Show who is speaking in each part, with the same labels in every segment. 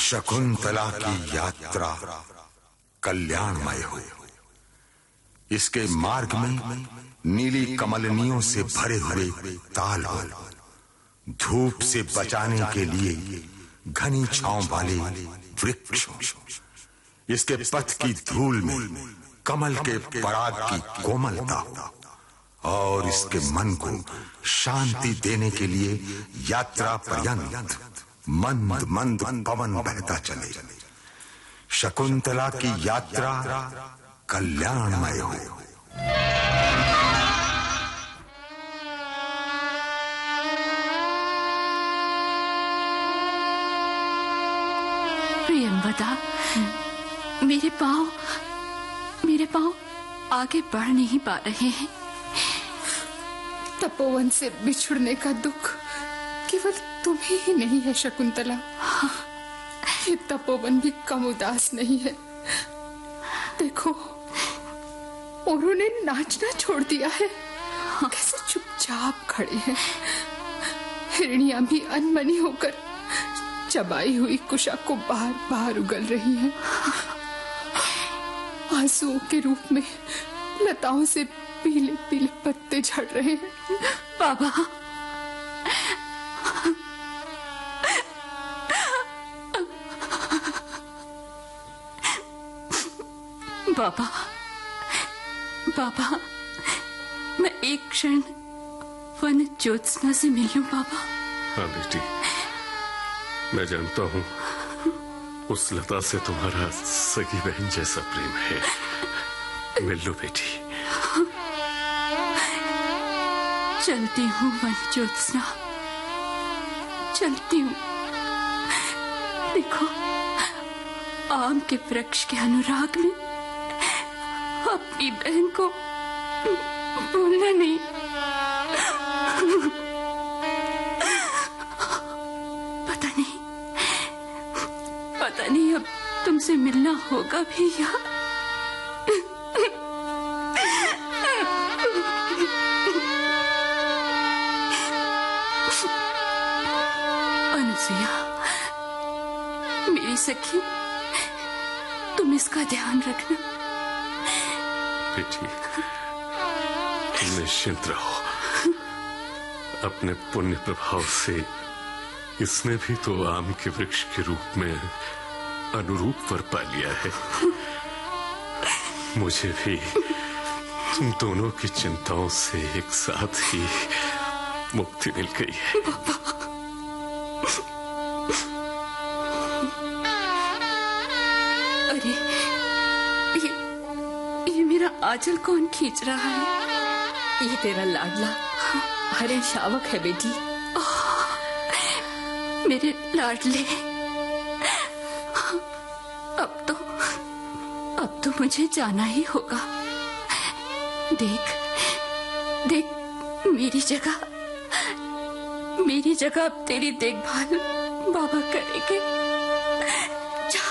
Speaker 1: शकुंतला की यात्रा कल्याणमय हो। इसके मार्ग में नीली कमलनियों से भरे हुए ताल हो, धूप से बचाने के लिए घनी छांव वाले वृक्ष हो। इसके पथ की धूल में कमल के पराग की कोमलता हो और इसके मन को शांति देने के लिए यात्रा पर्यंत मंद मंद पवन बहता चले। शकुंतला की यात्रा कल्याणमय हो।
Speaker 2: प्रियंवदा, मेरे पाँव आगे बढ़ नहीं पा रहे हैं।
Speaker 3: तपोवन से बिछुड़ने का दुख केवल तुम्हें ही नहीं है शकुंतला। ये तपोवन भी कम उदास नहीं है। देखो, उन्होंने नाचना छोड़ दिया है। कैसे चुपचाप खड़े हैं। हिरनियां भी अनमनी होकर चबाई हुई कुशा को बार बार उगल रही हैं। आंसुओं के रूप में लताओं से पीले पीले पत्ते झड़ रहे हैं।
Speaker 2: बाबा, बाबा, बाबा, मैं एक क्षण वन ज्योत्सना से मिल लूं बाबा।
Speaker 4: हाँ बेटी, मैं जानता हूँ उस लता से तुम्हारा सगी बहन जैसा प्रेम है। मिल लो बेटी।
Speaker 2: चलती हूँ वन ज्योत्सना, चलती हूँ। देखो, आम के वृक्ष के अनुराग में अपनी बहन को भूलना नहीं। पता नहीं अब तुमसे मिलना होगा भी या अनुसुईया, मेरी सखी, तुम इसका ध्यान रखना।
Speaker 4: बेटी, तुम निश्चिंत रहो। अपने पुण्य प्रभाव से इसने भी तो आम के वृक्ष के रूप में अनुरूप वर पा लिया है। मुझे भी तुम दोनों की चिंताओं से एक साथ ही मुक्ति मिल गई है।
Speaker 2: अरे, ये मेरा आंचल कौन खींच रहा है?
Speaker 3: ये तेरा लाडला हरे शावक है बेटी।
Speaker 2: मेरे लाडले, अब तो मुझे जाना ही होगा। देख, मेरी जगह अब तेरी देखभाल बाबा करेंगे। जा,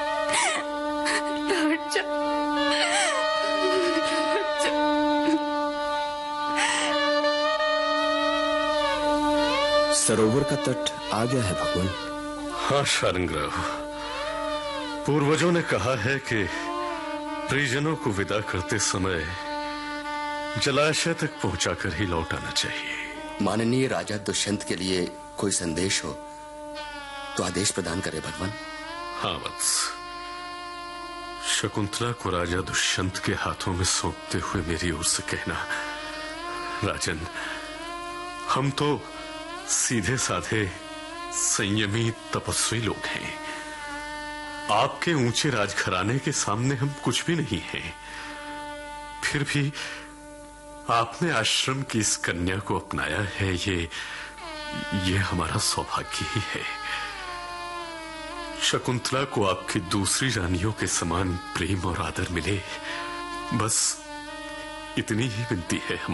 Speaker 2: लौट जा।
Speaker 5: सरोवर का तट आ गया है भगवान।
Speaker 4: हाँ शारंगराव, पूर्वजों ने कहा है कि परिजनों को विदा करते समय जलाशय तक पहुंचाकर ही लौट आना चाहिए।
Speaker 5: माननीय राजा दुष्यंत के लिए कोई संदेश हो तो आदेश प्रदान करे भगवान।
Speaker 4: हाँ वत्स, शकुंतला को राजा दुष्यंत के हाथों में सौंपते हुए मेरी ओर से कहना, राजन, हम तो सीधे साधे संयमी तपस्वी लोग हैं। आपके ऊंचे राजघराने के सामने हम कुछ भी नहीं हैं। फिर भी आपने आश्रम की इस कन्या को अपनाया है, ये हमारा सौभाग्य ही है। शकुंतला को आपकी दूसरी रानियों के समान प्रेम और आदर मिले, बस इतनी ही विनती है।